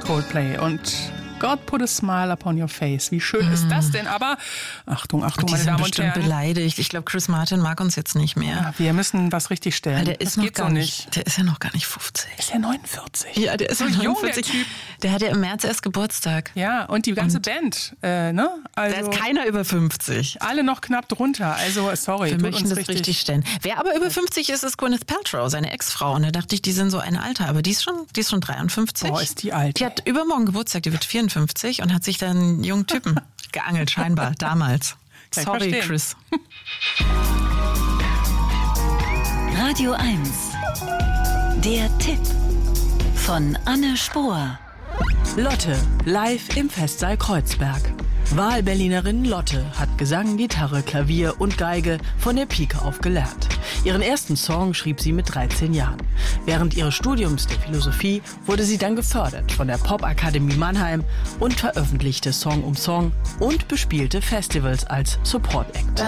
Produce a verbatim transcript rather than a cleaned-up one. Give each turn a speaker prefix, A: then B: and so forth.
A: Coldplay und God put a smile upon your face. Wie schön mm. ist das denn? Aber Achtung, Achtung,
B: und
A: meine Damen und Herren.
B: Die sind bestimmt beleidigt. Ich glaube, Chris Martin mag uns jetzt nicht mehr.
A: Ja, wir müssen was richtig stellen.
B: Weil der ist
A: das
B: noch
A: geht
B: gar
A: so
B: nicht.
A: nicht.
B: Der ist ja noch gar nicht fünfzig.
A: Ist ja neunundvierzig.
B: Ja, der ist
A: so
B: ja
A: jung,
B: neunundvierzig.
A: der Typ.
B: Der hat ja im März erst Geburtstag.
A: Ja, und die ganze
B: und
A: Band, äh, ne? Also
B: da ist keiner über fünfzig.
A: Alle noch knapp drunter. Also, sorry.
B: Wir möchten das richtig, richtig stellen. Wer aber über fünfzig ist, ist Gwyneth Paltrow, seine Ex-Frau. Und da dachte ich, die sind so ein Alter. Aber die ist schon, die ist schon dreiundfünfzig.
A: Boah, ist die alt.
B: Die hat übermorgen Geburtstag, die wird vierundfünfzig und hat sich dann einen jungen Typen geangelt, scheinbar, damals.
A: Kann
B: Sorry, Chris.
C: Radio eins. Der Tipp von Anne Spohr.
D: Lotte, live im Festsaal Kreuzberg. Wahlberlinerin Lotte hat Gesang, Gitarre, Klavier und Geige von der Pike auf gelernt. Ihren ersten Song schrieb sie mit dreizehn Jahren. Während ihres Studiums der Philosophie wurde sie dann gefördert von der Popakademie Mannheim und veröffentlichte Song um Song und bespielte Festivals als Support-Act.